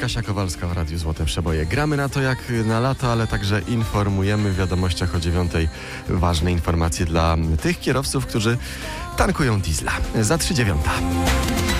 Kasia Kowalska w Radiu Złote Przeboje. Gramy na to jak na lato, ale także informujemy w wiadomościach o 9:00 ważne informacje dla tych kierowców, którzy tankują diesla. Za 3:09.